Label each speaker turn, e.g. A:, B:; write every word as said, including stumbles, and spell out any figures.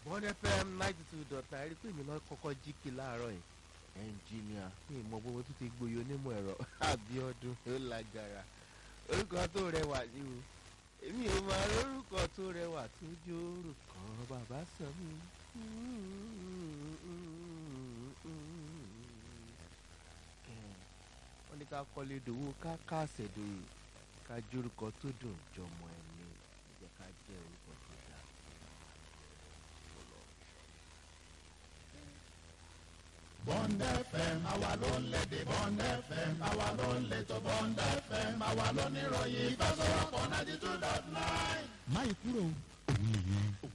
A: one F M ninety two dot nine rí pé èmi náà kọ́kọ́ jí kí láàárọ̀ yìí ẹnjìníà ní ìmọ̀ gbogbo tó ti gboyè onímọ̀ ẹ̀rọ Abíọ́dún ó lágara orúkọ tó rẹwà ní o èmi ò máa lórúkọ tó rẹwà tó jó orúkọ bàbá sọ mí. wọ́n ní ká kọ́lé dòwó ká káàsẹ̀ dòwò ká jórúkọ tó dùn jọmọ ẹni ìjẹ́ ká jẹ́ orúkọ tó dáa.
B: Bond F M àwa ló ń lédè Bond F M àwa ló ń létò Bond F M àwa ló ní ìròyìn ìfẹsọ̀rọ̀pọ̀ ninety two dot nine.
C: máyì kúrò òun nìyẹn